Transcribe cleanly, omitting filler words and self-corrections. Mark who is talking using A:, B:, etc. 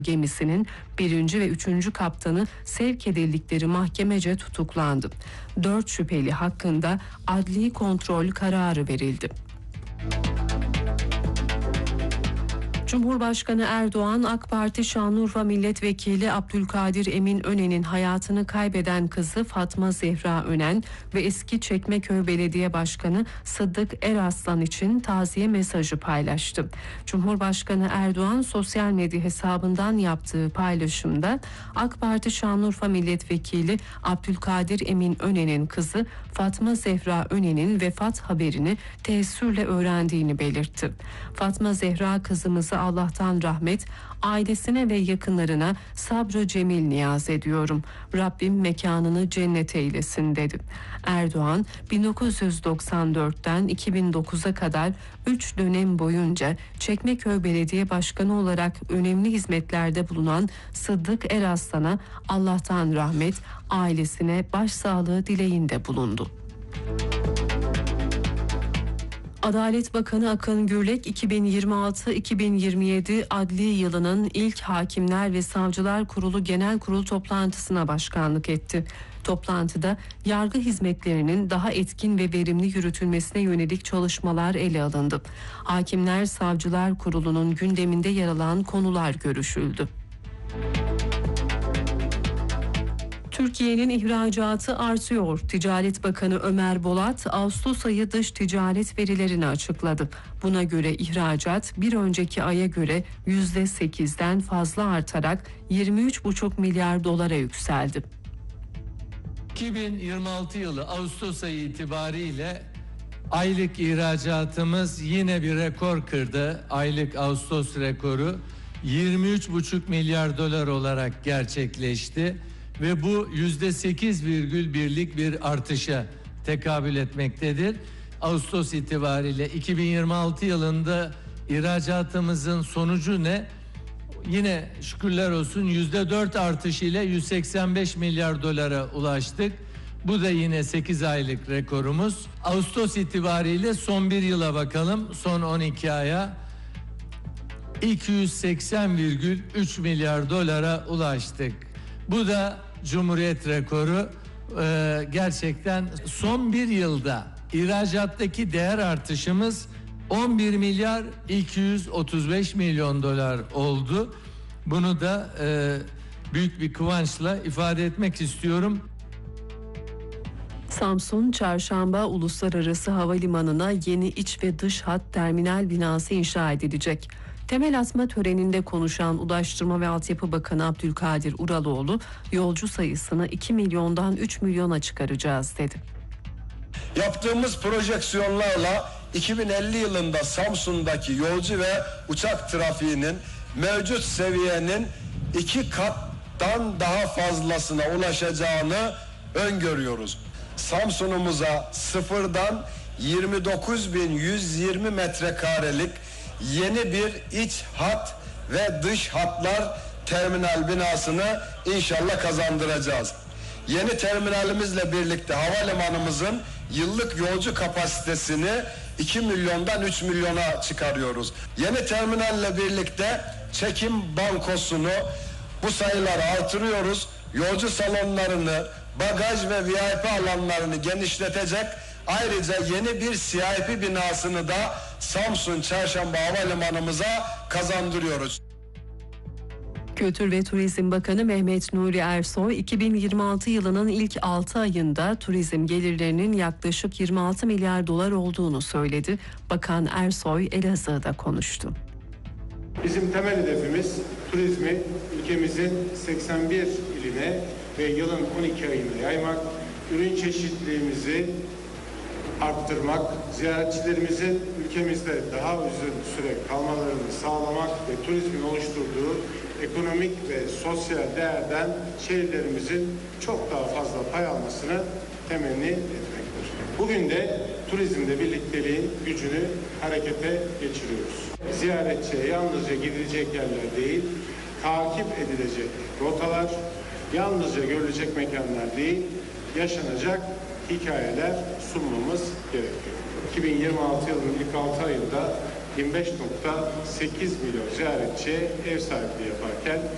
A: gemisinin 1. ve 3. kaptanı sevk edildikleri mahkemece tutuklandı. 4 şüpheli hakkında adli kontrol kararı verildi. Cumhurbaşkanı Erdoğan, AK Parti Şanlıurfa Milletvekili Abdülkadir Emin Önen'in hayatını kaybeden kızı Fatma Zehra Önen ve eski Çekmeköy Belediye Başkanı Sıddık Eraslan için taziye mesajı paylaştı. Cumhurbaşkanı Erdoğan sosyal medya hesabından yaptığı paylaşımda AK Parti Şanlıurfa Milletvekili Abdülkadir Emin Önen'in kızı Fatma Zehra Önen'in vefat haberini teessürle öğrendiğini belirtti. Fatma Zehra kızımızı Allah'tan rahmet, ailesine ve yakınlarına sabrı cemil niyaz ediyorum. Rabbim mekanını cennet eylesin dedi. Erdoğan 1994'ten 2009'a kadar 3 dönem boyunca Çekmeköy Belediye Başkanı olarak önemli hizmetlerde bulunan Sıddık Eraslan'a Allah'tan rahmet, ailesine başsağlığı dileğinde bulundu. Adalet Bakanı Akın Gürlek 2026-2027 adli yılının ilk Hakimler ve Savcılar Kurulu Genel Kurul toplantısına başkanlık etti. Toplantıda yargı hizmetlerinin daha etkin ve verimli yürütülmesine yönelik çalışmalar ele alındı. Hakimler Savcılar Kurulu'nun gündeminde yer alan konular görüşüldü. Türkiye'nin ihracatı artıyor. Ticaret Bakanı Ömer Bolat, Ağustos ayı dış ticaret verilerini açıkladı. Buna göre ihracat bir önceki aya göre %8'den fazla artarak 23,5 milyar dolara yükseldi.
B: 2026 yılı Ağustos ayı itibariyle aylık ihracatımız yine bir rekor kırdı. Aylık Ağustos rekoru 23,5 milyar dolar olarak gerçekleşti. Ve bu %8,1'lik bir artışa tekabül etmektedir. Ağustos itibariyle 2026 yılında ihracatımızın sonucu ne? Yine şükürler olsun %4 artış ile 185 milyar dolara ulaştık. Bu da yine 8 aylık rekorumuz. Ağustos itibariyle son bir yıla bakalım. Son 12 aya 280,3 milyar dolara ulaştık. Bu da Cumhuriyet rekoru. Gerçekten son bir yılda ihracattaki değer artışımız 11 milyar 235 milyon dolar oldu. Bunu da büyük bir kıvançla ifade etmek istiyorum.
A: Samsun Çarşamba Uluslararası Havalimanı'na yeni iç ve dış hat terminal binası inşa edilecek. Temel atma töreninde konuşan Ulaştırma ve Altyapı Bakanı Abdülkadir Uraloğlu, yolcu sayısını 2 milyondan 3 milyona çıkaracağız dedi.
C: Yaptığımız projeksiyonlarla 2050 yılında Samsun'daki yolcu ve uçak trafiğinin mevcut seviyenin 2 kattan daha fazlasına ulaşacağını öngörüyoruz. Samsun'umuza sıfırdan 29.120 metrekarelik yeni bir iç hat ve dış hatlar terminal binasını inşallah kazandıracağız. Yeni terminalimizle birlikte havalimanımızın yıllık yolcu kapasitesini 2 milyondan 3 milyona çıkarıyoruz. Yeni terminalle birlikte çekim bankosunu bu sayıları artırıyoruz. Yolcu salonlarını, bagaj ve VIP alanlarını genişletecek. Ayrıca yeni bir CIP binasını da Samsun Çarşamba Havalimanımıza kazandırıyoruz.
A: Kültür ve Turizm Bakanı Mehmet Nuri Ersoy, 2026 yılının ilk 6 ayında turizm gelirlerinin yaklaşık 26 milyar dolar olduğunu söyledi. Bakan Ersoy Elazığ'da konuştu.
D: Bizim temel hedefimiz turizmi ülkemizin 81 iline ve yılın 12 ayına yaymak, ürün çeşitliliğimizi arttırmak, ziyaretçilerimizin ülkemizde daha uzun süre kalmalarını sağlamak ve turizmin oluşturduğu ekonomik ve sosyal değerden şehirlerimizin çok daha fazla pay almasını temenni etmektir. Bugün de turizmde birlikteliğin gücünü harekete geçiriyoruz. Ziyaretçiye yalnızca gidilecek yerler değil, takip edilecek rotalar, yalnızca görülecek mekanlar değil, yaşanacak hikayeler sunmamız gerekiyor. 2026 yılının ilk 6 ayında 25,8 milyon ziyaretçiye ev sahipliği yaparken